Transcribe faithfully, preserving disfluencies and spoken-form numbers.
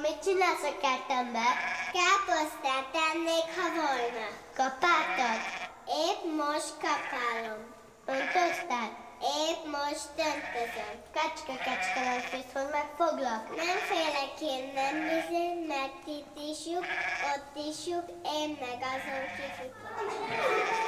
mit csinálsz a kertembe? Káposztát tennék, ha volna. Kapáltad? Épp most kapálom. Öntözted? Épp most öntözöm. Kecske, kecske, nem félsz, hogy megfoglak? Nem félek én, nem bizony, mert itt is lyuk, ott is lyuk, én meg azon kifutok.